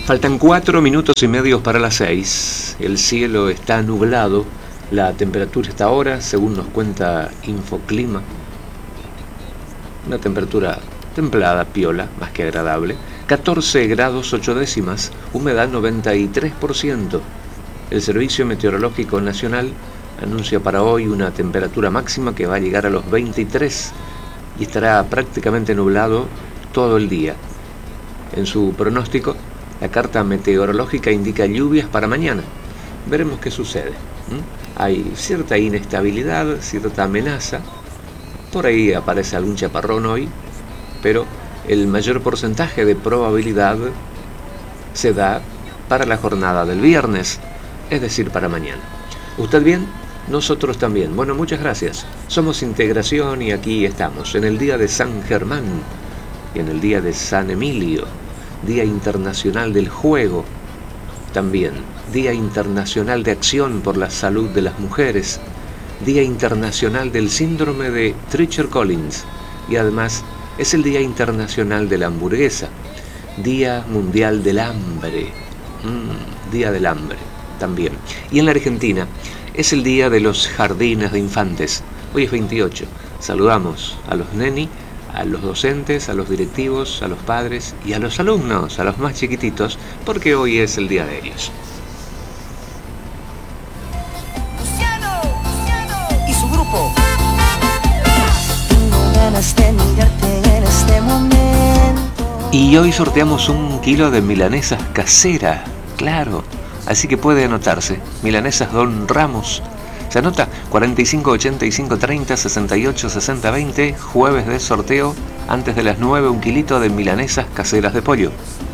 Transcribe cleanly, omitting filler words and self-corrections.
Faltan 4 minutos y medio para las 6. El cielo está nublado. La temperatura está ahora, según nos cuenta Infoclima, una temperatura templada, piola, más que agradable. 14 grados 8 décimas, humedad 93%. El Servicio Meteorológico Nacional anuncia para hoy una temperatura máxima que va a llegar a los 23 y estará prácticamente nublado todo el día. En su pronóstico, la carta meteorológica indica lluvias para mañana. Veremos qué sucede. Hay cierta inestabilidad, cierta amenaza. Por ahí aparece algún chaparrón hoy, pero el mayor porcentaje de probabilidad se da para la jornada del viernes, es decir, para mañana. ¿Usted bien? Nosotros también. Bueno, muchas gracias. Somos Integración y aquí estamos, en el día de San Germán y en el día de San Emilio, Día Internacional del Juego, también Día Internacional de Acción por la Salud de las Mujeres, Día Internacional del Síndrome de Treacher-Collins y además es el Día Internacional de la Hamburguesa, Día Mundial del Hambre, Día del Hambre también. Y en la Argentina es el Día de los Jardines de Infantes. Hoy es 28. Saludamos a los neni, a los docentes, a los directivos, a los padres y a los alumnos, a los más chiquititos, porque hoy es el día de ellos. Luciano y su grupo. Tengo ganas de mirarte en este momento. Y hoy sorteamos 1 kilo de milanesas caseras, claro, así que puede anotarse, milanesas Don Ramos. Se anota 45 85 30 68 60 20, jueves de sorteo, antes de las 9, 1 kilito de milanesas caseras de pollo.